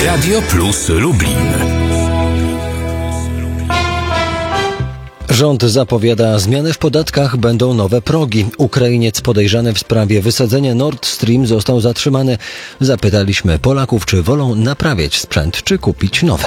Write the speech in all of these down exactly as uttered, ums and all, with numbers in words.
Radio Plus Lublin. Rząd zapowiada zmiany w podatkach, będą nowe progi. Ukrainiec podejrzany w sprawie wysadzenia Nord Stream został zatrzymany. Zapytaliśmy Polaków, czy wolą naprawiać sprzęt, czy kupić nowy.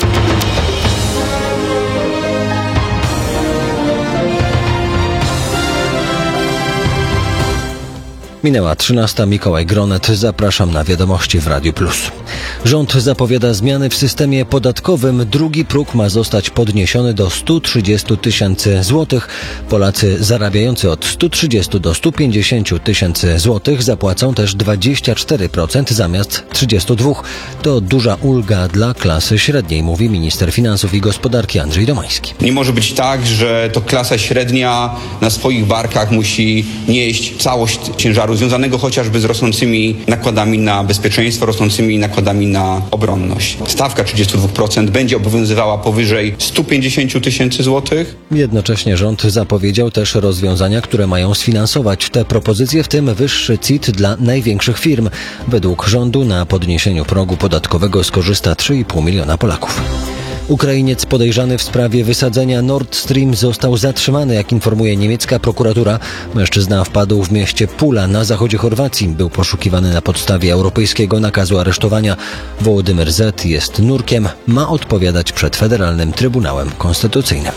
Minęła trzynasta. Mikołaj Gronet. Zapraszam na wiadomości w Radiu Plus. Rząd zapowiada zmiany w systemie podatkowym. Drugi próg ma zostać podniesiony do stu trzydziestu tysięcy złotych. Polacy zarabiający od stu trzydziestu do stu pięćdziesięciu tysięcy złotych zapłacą też dwadzieścia cztery procent zamiast trzydziestu dwóch procent. To duża ulga dla klasy średniej, mówi minister finansów i gospodarki Andrzej Domański. Nie może być tak, że to klasa średnia na swoich barkach musi nieść całość ciężaru związanego chociażby z rosnącymi nakładami na bezpieczeństwo, rosnącymi nakładami na obronność. Stawka trzydzieści dwa procent będzie obowiązywała powyżej stu pięćdziesięciu tysięcy złotych. Jednocześnie rząd zapowiedział też rozwiązania, które mają sfinansować te propozycje, w tym wyższy C I T dla największych firm. Według rządu na podniesieniu progu podatkowego skorzysta trzy i pół miliona Polaków. Ukrainiec podejrzany w sprawie wysadzenia Nord Stream został zatrzymany, jak informuje niemiecka prokuratura. Mężczyzna wpadł w mieście Pula na zachodzie Chorwacji. Był poszukiwany na podstawie europejskiego nakazu aresztowania. Wołodymyr Z. jest nurkiem, ma odpowiadać przed Federalnym Trybunałem Konstytucyjnym.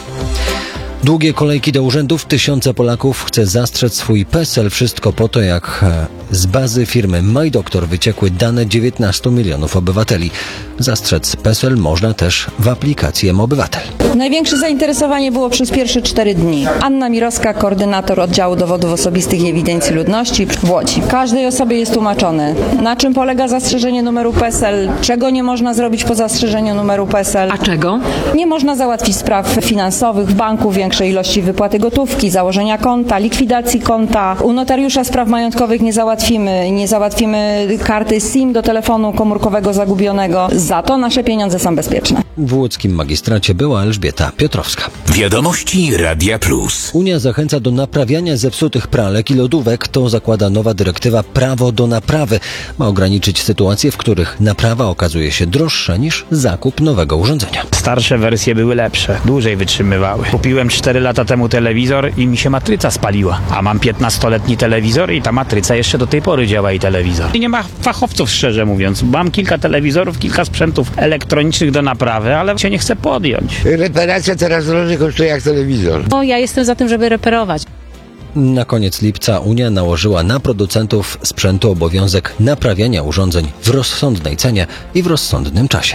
Długie kolejki do urzędów, tysiące Polaków chce zastrzec swój PESEL. Wszystko po to, jak z bazy firmy MyDoktor wyciekły dane dziewiętnastu milionów obywateli. Zastrzec PESEL można też w aplikacji M-Obywatel. Największe zainteresowanie było przez pierwsze cztery dni. Anna Mirowska, koordynator oddziału dowodów osobistych i ewidencji ludności w Łodzi. Każdej osobie jest tłumaczone, na czym polega zastrzeżenie numeru PESEL, czego nie można zrobić po zastrzeżeniu numeru PESEL. A czego? Nie można załatwić spraw finansowych w banku, większej ilości wypłaty gotówki, założenia konta, likwidacji konta. U notariusza spraw majątkowych nie załatwimy, nie załatwimy karty SIM do telefonu komórkowego zagubionego. Za to nasze pieniądze są bezpieczne. W łódzkim magistracie była Elżbieta Piotrowska. Wiadomości Radia Plus. Unia zachęca do naprawiania zepsutych pralek i lodówek. To zakłada nowa dyrektywa Prawo do naprawy. Ma ograniczyć sytuacje, w których naprawa okazuje się droższa niż zakup nowego urządzenia. Starsze wersje były lepsze, dłużej wytrzymywały. Kupiłem cztery lata temu telewizor i mi się matryca spaliła. A mam piętnastoletni telewizor i ta matryca jeszcze do tej pory działa i telewizor. I nie ma fachowców, szczerze mówiąc. Mam kilka telewizorów, kilka sprzętów elektronicznych do naprawy, ale się nie chcę podjąć. Reparacja teraz drożej kosztuje jak telewizor. No, ja jestem za tym, żeby reperować. Na koniec lipca Unia nałożyła na producentów sprzętu obowiązek naprawiania urządzeń w rozsądnej cenie i w rozsądnym czasie.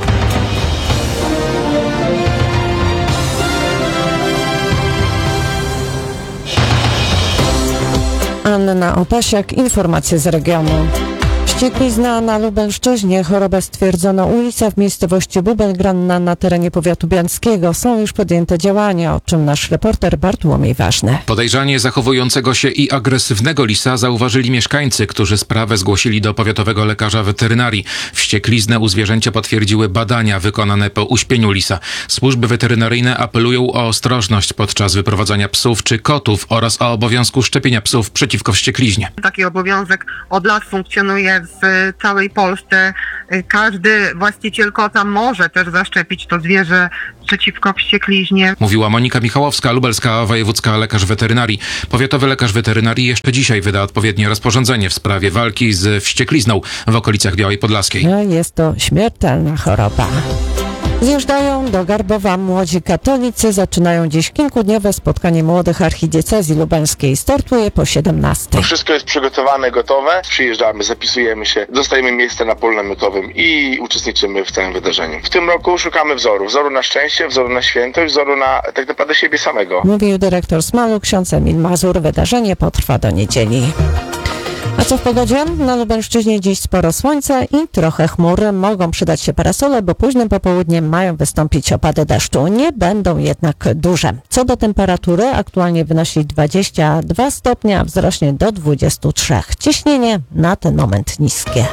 Anna Opasiak, informacje z regionu. Wścieklizna na Lubelszczyźnie. Chorobę stwierdzono ulica w miejscowości Bubelgranna na terenie powiatu bianckiego. Są już podjęte działania, o czym nasz reporter Bartłomiej Ważny. Podejrzanie zachowującego się i agresywnego lisa zauważyli mieszkańcy, którzy sprawę zgłosili do powiatowego lekarza weterynarii. Wściekliznę u zwierzęcia potwierdziły badania wykonane po uśpieniu lisa. Służby weterynaryjne apelują o ostrożność podczas wyprowadzania psów czy kotów oraz o obowiązku szczepienia psów przeciwko wściekliźnie. Taki obowiązek od lat funkcjonuje w całej Polsce. Każdy właściciel kota może też zaszczepić to zwierzę przeciwko wściekliźnie. Mówiła Monika Michałowska, lubelska wojewódzka lekarz weterynarii. Powiatowy lekarz weterynarii jeszcze dzisiaj wyda odpowiednie rozporządzenie w sprawie walki z wścieklizną w okolicach Białej Podlaskiej. No, jest to śmiertelna choroba. Zjeżdżają do Garbowa młodzi katolicy. Zaczynają dziś kilkudniowe spotkanie młodych archidiecezji lubelskiej. Startuje po siedemnastej. Wszystko jest przygotowane, gotowe. Przyjeżdżamy, zapisujemy się, dostajemy miejsce na polu namiotowym i uczestniczymy w całym wydarzeniu. W tym roku szukamy wzoru. Wzoru na szczęście, wzoru na świętość, wzoru na tak naprawdę siebie samego. Mówił dyrektor Smalu, ksiądz Emil Mazur. Wydarzenie potrwa do niedzieli. A co w pogodzie? Na Lubelszczyźnie dziś sporo słońca i trochę chmur. Mogą przydać się parasole, bo późnym popołudniem mają wystąpić opady deszczu. Nie będą jednak duże. Co do temperatury, aktualnie wynosi dwadzieścia dwa stopnie, a wzrośnie do dwudziestu trzech. Ciśnienie na ten moment niskie.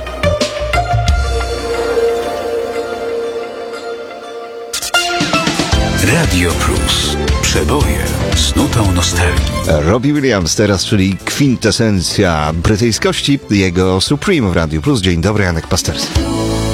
Radio Plus. Przeboje z nutą nostalgii. Robbie Williams teraz, czyli kwintesencja brytyjskości, jego Supreme w Radiu Plus. Dzień dobry, Janek Pasterski.